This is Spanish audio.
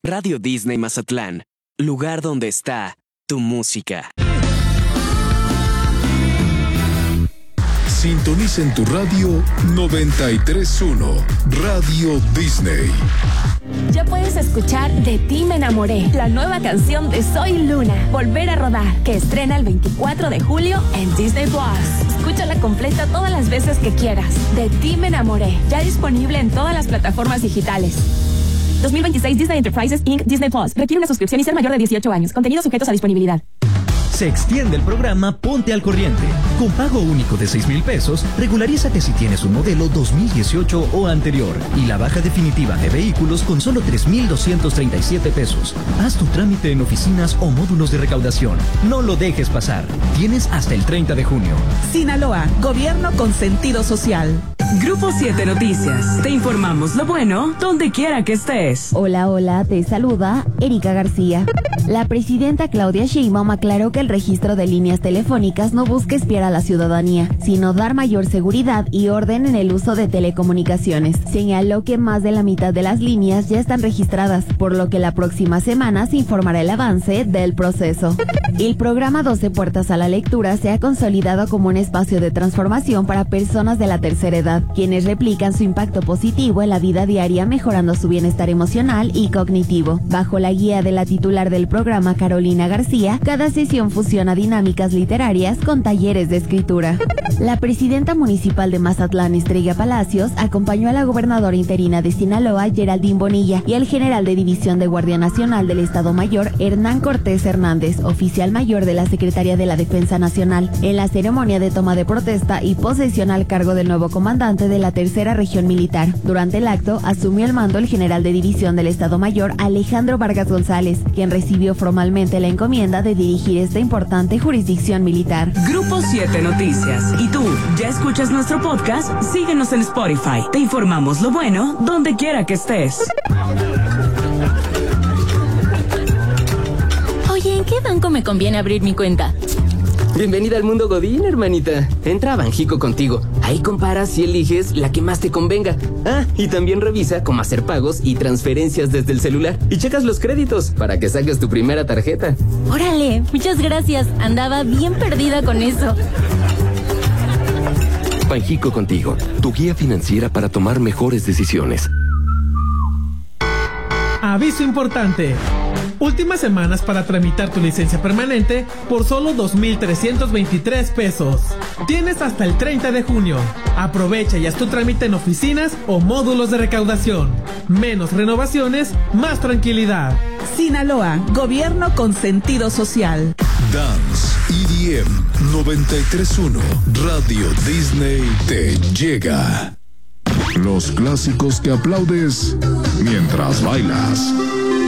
Radio Disney Mazatlán, lugar donde está tu música. Sintoniza en tu radio 93.1, Radio Disney. Ya puedes escuchar De Ti Me Enamoré, la nueva canción de Soy Luna, Volver a Rodar, que estrena el 24 de julio en Disney Plus. Escúchala completa todas las veces que quieras. De Ti Me Enamoré, ya disponible en todas las plataformas digitales. 2026 Disney Enterprises Inc. Disney Plus. Requiere una suscripción y ser mayor de 18 años. Contenidos sujetos a disponibilidad. Se extiende el programa Ponte al Corriente. Con pago único de 6,000 pesos, regularízate si tienes un modelo 2018 o anterior y la baja definitiva de vehículos con solo 3,237 pesos. Haz tu trámite en oficinas o módulos de recaudación. No lo dejes pasar. Tienes hasta el 30 de junio. Sinaloa, gobierno con sentido social. Grupo 7 Noticias. Te informamos lo bueno donde quiera que estés. Hola, te saluda Erika García. La presidenta Claudia Sheinbaum aclaró que el registro de líneas telefónicas no busca espiar a la ciudadanía, sino dar mayor seguridad y orden en el uso de telecomunicaciones. Señaló que más de la mitad de las líneas ya están registradas, por lo que la próxima semana se informará el avance del proceso. El programa 12 Puertas a la Lectura se ha consolidado como un espacio de transformación para personas de la tercera edad, quienes replican su impacto positivo en la vida diaria mejorando su bienestar emocional y cognitivo. Bajo la guía de la titular del programa, Carolina García, cada sesión fusiona dinámicas literarias con talleres de escritura. La presidenta municipal de Mazatlán, Estrella Palacios, acompañó a la gobernadora interina de Sinaloa, Geraldine Bonilla, y al general de División de Guardia Nacional del Estado Mayor, Hernán Cortés Hernández, oficial mayor de la Secretaría de la Defensa Nacional, en la ceremonia de toma de protesta y posesión al cargo del nuevo comandante de la Tercera Región Militar. Durante el acto, asumió el mando el general de División del Estado Mayor, Alejandro Vargas González, quien recibió formalmente la encomienda de dirigir esta importante jurisdicción militar. Grupo 7 Noticias. ¿Y tú, ya escuchas nuestro podcast? Síguenos en Spotify. Te informamos lo bueno donde quiera que estés. Oye, ¿en qué banco me conviene abrir mi cuenta? Bienvenida al mundo Godín, hermanita. Entra a Banjico Contigo. Ahí comparas y eliges la que más te convenga. Ah, y también revisa cómo hacer pagos y transferencias desde el celular. Y checas los créditos para que saques tu primera tarjeta. Órale, muchas gracias. Andaba bien perdida con eso. Banjico Contigo, tu guía financiera para tomar mejores decisiones. Aviso importante. Últimas semanas para tramitar tu licencia permanente por solo 2,323 pesos. Tienes hasta el 30 de junio. Aprovecha y haz tu trámite en oficinas o módulos de recaudación. Menos renovaciones, más tranquilidad. Sinaloa, gobierno con sentido social. Dance EDM 93.1, Radio Disney te llega. Los clásicos que aplaudes mientras bailas.